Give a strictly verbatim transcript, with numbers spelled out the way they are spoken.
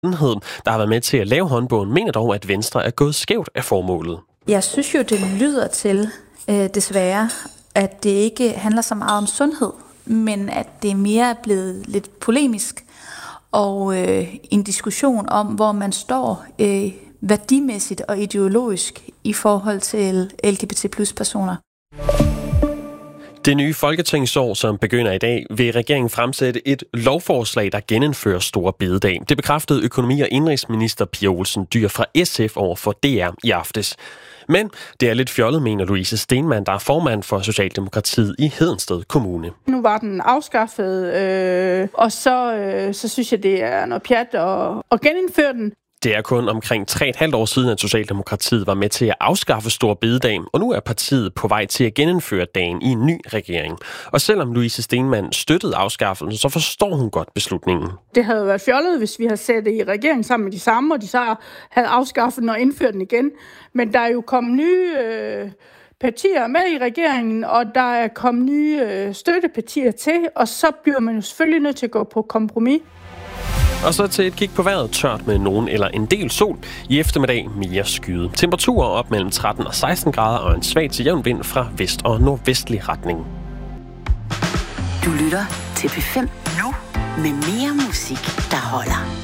der har været med til at lave håndbogen, mener dog, at Venstre er gået skævt af formålet. Jeg synes jo, det lyder til, øh, desværre, at det ikke handler så meget om sundhed, men at det mere er blevet lidt polemisk og øh, en diskussion om, hvor man står øh, værdimæssigt og ideologisk i forhold til L G B T plus personer. Det nye folketingsår, som begynder i dag, vil regeringen fremsætte et lovforslag, der genindfører store bededag. Det bekræftede økonomi- og indenrigsminister Pia Olsen Dyhr fra S F over for D R i aftes. Men det er lidt fjollet, mener Louise Stenmann, der er formand for Socialdemokratiet i Hedensted Kommune. Nu var den afskaffet, øh, og så, øh, så synes jeg, det er noget pjat at, at genindføre den. Det er kun omkring tre et halvt år siden, at Socialdemokratiet var med til at afskaffe store bededag, og nu er partiet på vej til at genindføre dagen i en ny regering. Og selvom Louise Stenmann støttede afskaffelsen, så forstår hun godt beslutningen. Det havde været fjollet, hvis vi havde sat det i regeringen sammen med de samme, og de så havde afskaffet den og indført den igen. Men der er jo kommet nye øh, partier med i regeringen, og der er kommet nye øh, støttepartier til, og så bliver man jo selvfølgelig nødt til at gå på kompromis. Og så til et kig på vejret, tørt med nogen eller en del sol. I eftermiddag mere skyde. Temperaturer op mellem tretten og seksten grader og en svag til jævn vind fra vest- og nordvestlig retning. Du lytter til P fem nu med mere musik, der holder.